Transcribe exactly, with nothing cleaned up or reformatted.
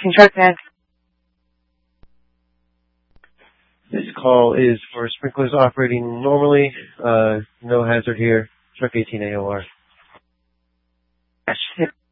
Houston Truck Bag. This call is for sprinklers operating normally. Uh, no hazard here. Truck eighteen A O R. That's